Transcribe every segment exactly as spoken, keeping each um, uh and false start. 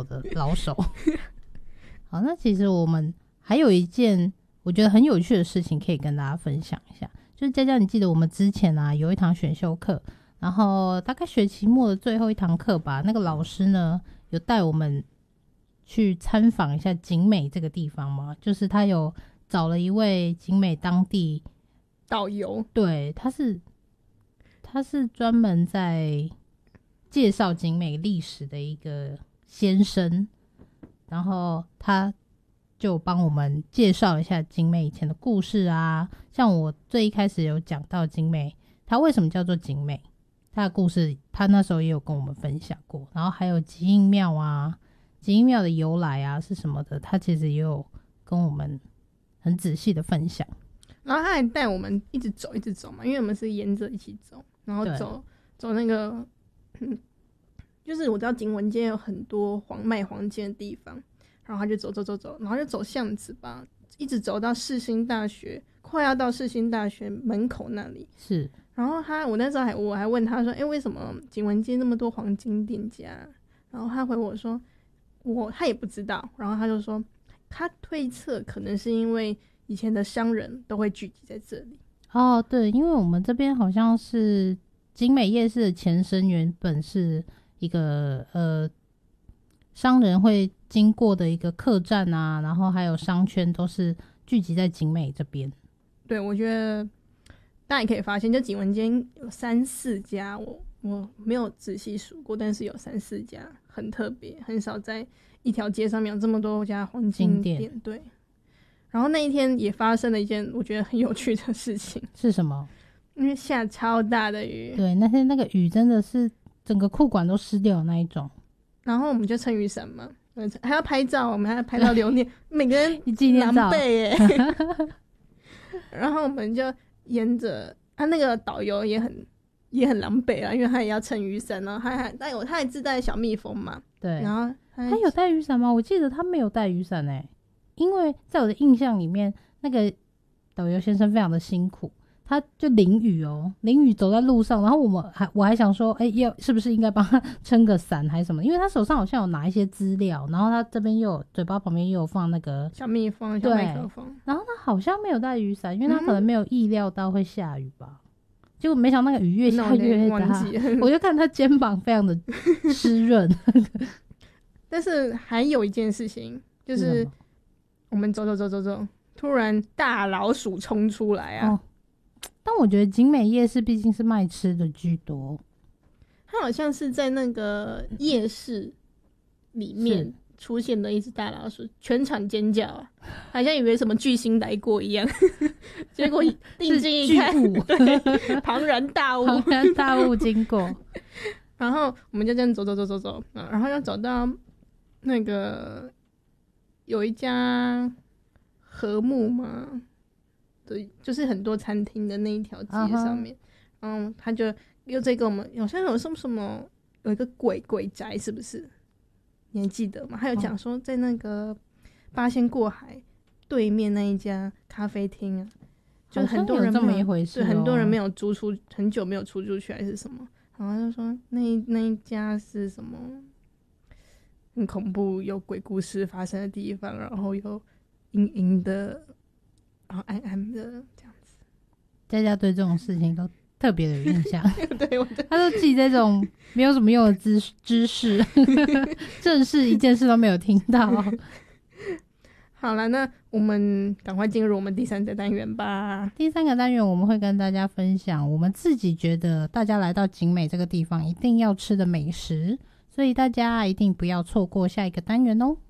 料的老手。好，那其实我们还有一件我觉得很有趣的事情可以跟大家分享一下，就是佳佳，你记得我们之前啊有一堂选修课，然后大概学期末的最后一堂课吧，那个老师呢有带我们去参访一下景美这个地方吗？就是他有找了一位景美当地导游， 对，他是他是专门在介绍景美历史的一个先生，然后他就帮我们介绍一下景美以前的故事啊，像我最一开始有讲到景美它为什么叫做景美，它的故事他那时候也有跟我们分享过，然后还有吉应庙啊，吉应庙的由来啊是什么的，他其实也有跟我们很仔细的分享。 然后他还带我们一直走一直走嘛，因为我们是沿着一起走，然后走走那个、嗯、就是我知道景文街有很多黄卖黄金的地方，然后他就走走走走，然后就走巷子吧，一直走到世新大学，快要到世新大学门口那里。 是， 然后他我那时候还我还问他说，哎，为什么景文街那么多黄金店家？然后他回我说，我他也不知道。然后他就说，他推测可能是因为以前的商人都会聚集在这里。 哦，对，因为我们这边好像是景美夜市的前身，原本是一个呃商人会经过的一个客栈啊，然后还有商圈都是聚集在景美这边。 对，我觉得大家也可以发现，就景文街有三四家，我我没有仔细数过，但是有三四家很特别，很少在一条街上面有这么多家黄金店。对。然后那一天也发生了一件我觉得很有趣的事情。 是什么？ 因为下超大的雨。 对，那天那个雨真的是整个裤管都湿掉的那一种。 然后我们就撑雨伞嘛，还要拍照，我们还要拍到留念，每个人狼狈耶。然后我们就沿着他、啊、那个导游也很也很狼狈啊，因为他也要撑雨伞，然后他还他有他还自带小蜜蜂嘛。 对， 然后 他, 他有带雨伞吗？我记得他没有带雨伞诶，因为在我的印象里面，那个导游先生非常的辛苦，他就淋雨哦，淋雨走在路上，然后我们还我还想说，哎、欸，要是不是应该帮他撑个伞还是什么？因为他手上好像有拿一些资料，然后他这边又有嘴巴旁边又有放那个小蜜蜂、小麦克风， 然后他好像没有带雨伞，因为他可能没有意料到会下雨吧。嗯、结果没想到那个雨越下越大，我就看他肩膀非常的湿润。 但是还有一件事情，就是我们走走走走走，突然大老鼠冲出来啊！ 哦，但我觉得景美夜市毕竟是卖吃的居多， 它好像是在那个夜市里面出现的一只大老鼠，全场尖叫啊，好像以为什么巨星来过一样。结果定睛一看，对，庞然大物， 庞然大物经过。 然后我们就这样走走走走走，然后要走到那个有一家和睦嘛，对，就是很多餐厅的那一条街上面， uh-huh. 然后他就又在跟我们，好像有什么什么有一个鬼鬼宅，是不是？你还记得吗？他有讲说在那个八仙过海对面那一家咖啡厅啊，就很多人这么一回事、哦， 对，很多人没有租出，很久没有出租去还是什么，然后他就说那那一家是什么很恐怖、有鬼故事发生的地方，然后有阴阴的，然后暗暗的这样子。 大家对这种事情都特别的有印象。 对，我他都记这种没有什么用的知知识，正式一件事都没有听到。 好了，那我们赶快进入我们第三个单元吧。 第三个单元我们会跟大家分享我们自己觉得大家来到景美这个地方一定要吃的美食，所以大家一定不要错过下一个单元哦。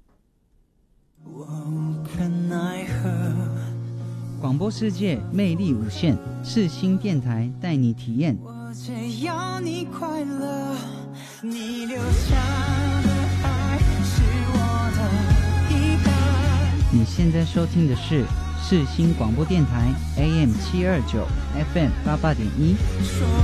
广播世界魅力无限，世新电台带你体验。 我只要你快乐，你留下的爱是我的一半。 你现在收听的是世新广播电台 A M 七二九 F M 八八点一。